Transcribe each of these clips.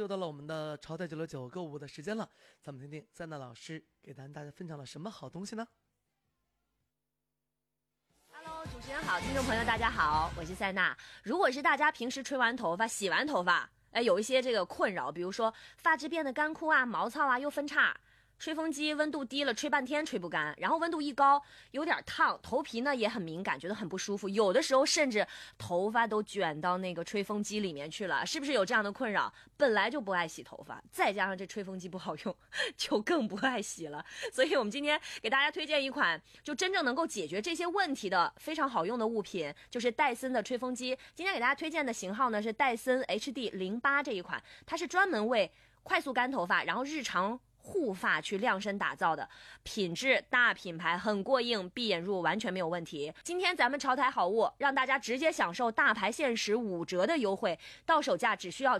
又到了我们的朝代969购物的时间了，咱们听听塞娜老师给大家分享了什么好东西呢？ Hello， 主持人好，听众朋友大家好，我是塞娜。如果是大家平时吹完头发、洗完头发，有一些这个困扰，比如说发质变得干枯啊、毛糙啊，又分叉。吹风机温度低了，吹半天吹不干，然后温度一高，有点烫，头皮呢也很敏感，觉得很不舒服，有的时候甚至头发都卷到那个吹风机里面去了，是不是有这样的困扰？本来就不爱洗头发，再加上这吹风机不好用，就更不爱洗了。所以我们今天给大家推荐一款就真正能够解决这些问题的非常好用的物品，就是戴森的吹风机。今天给大家推荐的型号呢是戴森 HD08 这一款，它是专门为快速干头发，然后日常护发去量身打造的，品质大品牌，很过硬，闭眼入完全没有问题。今天咱们潮台好物，让大家直接享受大牌限时5折的优惠，到手价只需要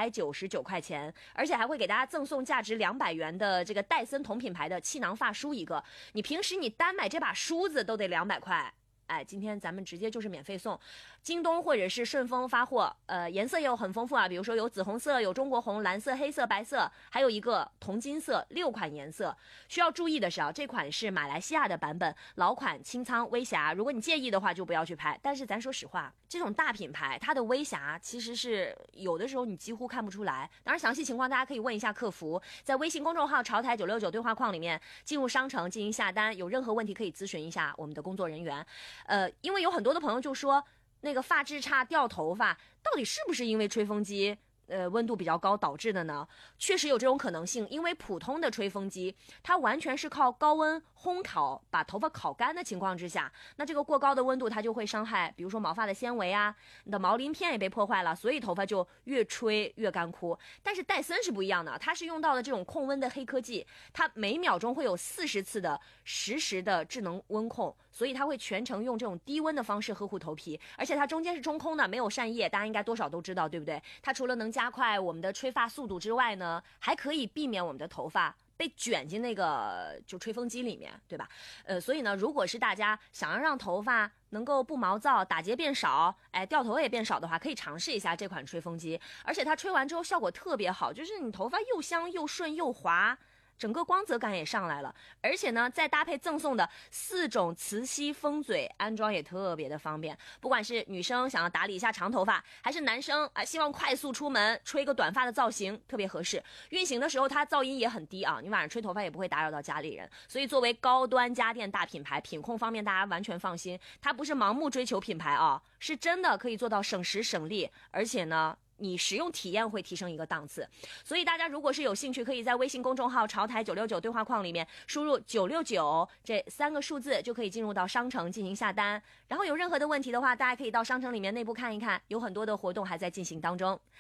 999块钱，而且还会给大家赠送价值200元的这个戴森同品牌的气囊发梳一个。你平时你单买这把梳子都得200块。今天咱们直接就是免费送，京东或者是顺丰发货，颜色也有很丰富啊，比如说有紫红色、有中国红、蓝色、黑色、白色，还有一个铜金色，6款颜色。需要注意的是啊，这款是马来西亚的版本，老款清仓微瑕，如果你介意的话就不要去拍。但是咱说实话，这种大品牌它的微瑕其实是有的时候你几乎看不出来。当然详细情况大家可以问一下客服，在微信公众号潮台969对话框里面进入商城进行下单，有任何问题可以咨询一下我们的工作人员。因为有很多的朋友就说那个发质差掉头发到底是不是因为吹风机温度比较高导致的呢？确实有这种可能性，因为普通的吹风机它完全是靠高温烘烤把头发烤干的情况之下，那这个过高的温度它就会伤害比如说毛发的纤维啊，你的毛鳞片也被破坏了，所以头发就越吹越干枯。但是戴森是不一样的，它是用到了这种控温的黑科技，它每秒钟会有40次的实时的智能温控，所以它会全程用这种低温的方式呵护头皮，而且它中间是中空的，没有扇叶，大家应该多少都知道对不对？它除了能加快我们的吹发速度之外呢，还可以避免我们的头发被卷进那个就吹风机里面，对吧？所以呢，如果是大家想要让头发能够不毛躁，打结变少，掉头也变少的话，可以尝试一下这款吹风机，而且它吹完之后效果特别好，就是你头发又香又顺又滑，整个光泽感也上来了，而且呢再搭配赠送的4种磁吸风嘴，安装也特别的方便。不管是女生想要打理一下长头发，还是男生希望快速出门吹个短发的造型，特别合适。运行的时候它噪音也很低啊，你晚上吹头发也不会打扰到家里人。所以作为高端家电大品牌，品控方面大家完全放心，它不是盲目追求品牌啊，是真的可以做到省时省力，而且呢你使用体验会提升一个档次。所以大家如果是有兴趣，可以在微信公众号潮台969对话框里面输入969这3个数字，就可以进入到商城进行下单。然后有任何的问题的话，大家可以到商城里面内部看一看，有很多的活动还在进行当中。